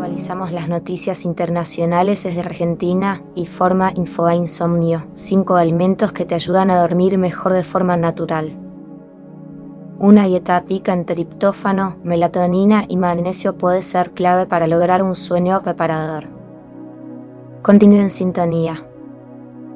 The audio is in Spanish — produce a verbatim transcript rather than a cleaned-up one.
Actualizamos las noticias internacionales desde Argentina y Forma Infobae Insomnio, cinco alimentos que te ayudan a dormir mejor de forma natural. Una dieta rica en triptófano, melatonina y magnesio puede ser clave para lograr un sueño reparador. Continúe en sintonía.